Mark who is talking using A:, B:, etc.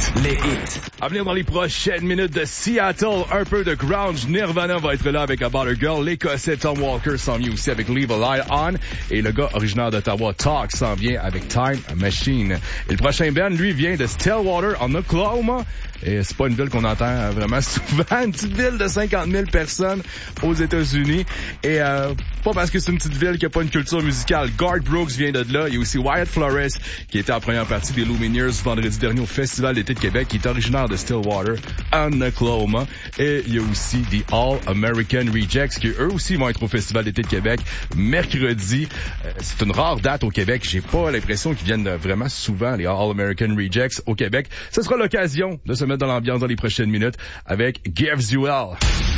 A: Les hits.
B: À venir dans les prochaines minutes de Seattle, un peu de grunge. Nirvana va être là avec About a Girl. L'Écossais Tom Walker s'en vient aussi avec Leave a Light On. Et le gars originaire d'Ottawa, Talk, s'en vient avec Time Machine. Et le prochain band, lui, vient de Stillwater, en Oklahoma. Et c'est pas une ville qu'on entend vraiment souvent. Une petite ville de 50 000 personnes aux États-Unis. Et pas parce que c'est une petite ville qu'il n'y a pas une culture musicale. Garth Brooks vient de là. Il y a aussi Wyatt Flores, qui était en première partie des Lumineers vendredi dernier au Festival d'été de Québec, qui est originaire de Stillwater, en Oklahoma. Et il y a aussi des All American Rejects, qui eux aussi vont être au Festival d'été de Québec mercredi. C'est une rare date au Québec. J'ai pas l'impression qu'ils viennent vraiment souvent, les All American Rejects au Québec. Ce sera l'occasion de se mettre dans l'ambiance dans les prochaines minutes avec Gives You Hell.